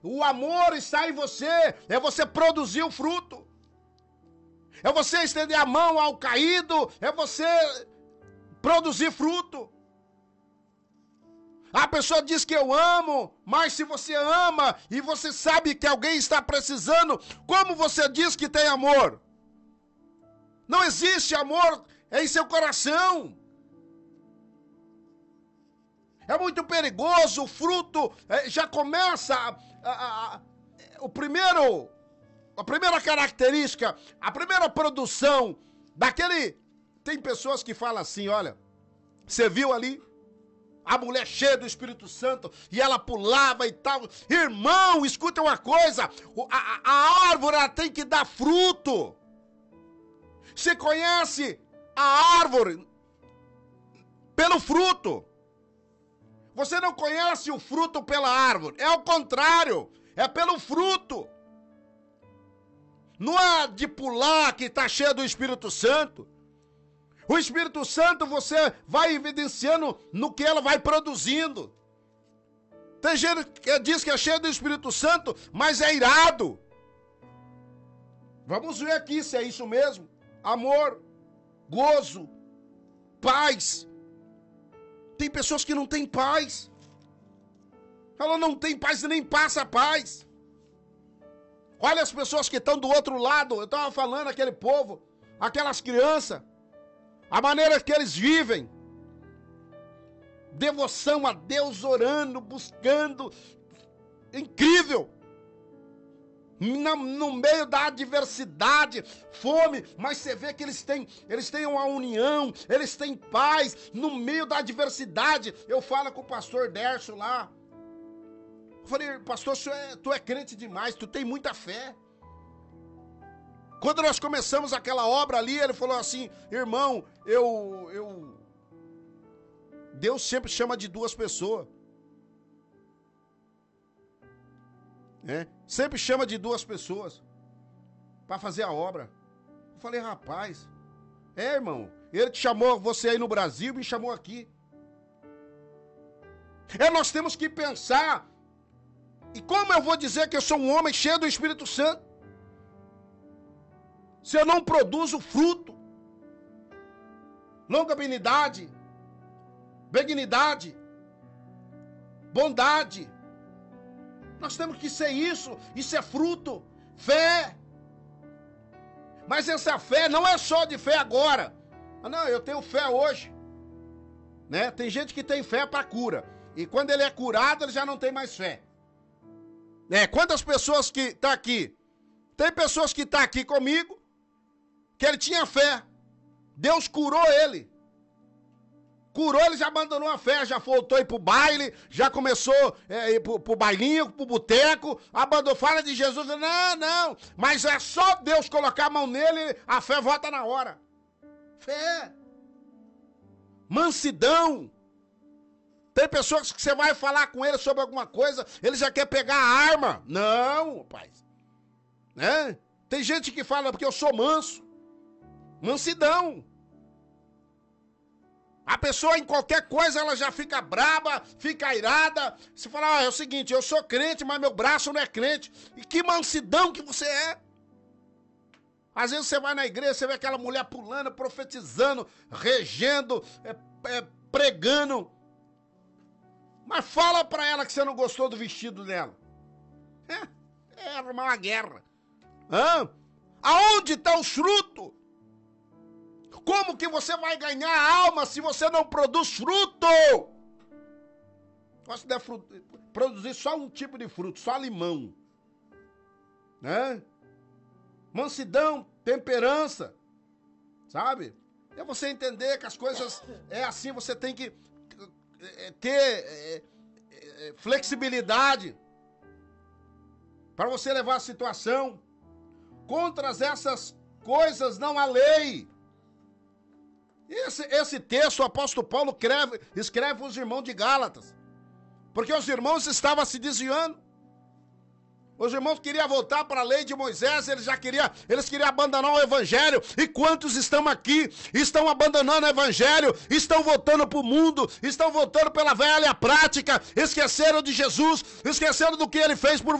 o amor está em você, é você produzir o fruto. É você estender a mão ao caído, é você produzir fruto. A pessoa diz que eu amo, mas se você ama e você sabe que alguém está precisando, como você diz que tem amor? Não existe amor em seu coração. É muito perigoso, o fruto já começa a primeira característica, a primeira produção daquele... Tem pessoas que falam assim, olha, você viu ali a mulher cheia do Espírito Santo e ela pulava e tal. Irmão, escuta uma coisa, a árvore ela tem que dar fruto. Você conhece a árvore pelo fruto. Você não conhece o fruto pela árvore, é o contrário, é pelo fruto. Não é de pular que está cheio do Espírito Santo. O Espírito Santo você vai evidenciando no que ela vai produzindo. Tem gente que diz que é cheio do Espírito Santo, mas é irado. Vamos ver aqui se é isso mesmo. Amor, gozo, paz. Tem pessoas que não têm paz. Ela não tem paz e nem passa paz. Olha as pessoas que estão do outro lado. Eu estava falando, aquele povo, aquelas crianças. A maneira que eles vivem. Devoção a Deus, orando, buscando. Incrível. No meio da adversidade, fome, mas você vê que eles têm uma união, eles têm paz, no meio da adversidade. Eu falo com o pastor Dércio lá. Eu falei, pastor, tu é crente demais, tu tem muita fé. Quando nós começamos aquela obra ali, ele falou assim, irmão, Deus sempre chama de duas pessoas. Sempre chama de duas pessoas para fazer a obra. Eu falei, rapaz, irmão, ele te chamou, você aí no Brasil, me chamou aqui. Nós temos que pensar, e como eu vou dizer que eu sou um homem cheio do Espírito Santo, se eu não produzo fruto, longanimidade, benignidade, bondade? Nós temos que ser isso é fruto, fé. Mas essa fé não é só de fé agora. Não, eu tenho fé hoje. Tem gente que tem fé para cura. E quando ele é curado, ele já não tem mais fé. Quantas pessoas que estão aqui? Tem pessoas que estão aqui comigo, que ele tinha fé. Deus curou ele. Curou, ele já abandonou a fé, já voltou a ir pro baile, já começou a ir pro bailinho, pro boteco, abandonou, fala de Jesus, não, mas é só Deus colocar a mão nele, a fé volta na hora. Fé. Mansidão. Tem pessoas que você vai falar com ele sobre alguma coisa, ele já quer pegar a arma. Não, rapaz. Tem gente que fala porque eu sou manso. Mansidão. A pessoa em qualquer coisa ela já fica braba, fica irada. Você fala, é o seguinte, eu sou crente, mas meu braço não é crente. E que mansidão que você é. Às vezes você vai na igreja, você vê aquela mulher pulando, profetizando, regendo, pregando. Mas fala pra ela que você não gostou do vestido dela. É armar uma guerra. Aonde estão os frutos? Como que você vai ganhar a alma se você não produz fruto? Você deve produzir só um tipo de fruto, só limão. Mansidão, temperança. Sabe? É você entender que as coisas é assim, você tem que ter flexibilidade para você levar a situação. Contra essas coisas não há lei. Esse texto o apóstolo Paulo escreve para os irmãos de Gálatas. Porque os irmãos estavam se desviando. Os irmãos queriam voltar para a lei de Moisés, eles queriam abandonar o evangelho. E quantos estão aqui, estão abandonando o evangelho, estão voltando para o mundo, estão voltando pela velha prática, esqueceram de Jesus, esqueceram do que ele fez por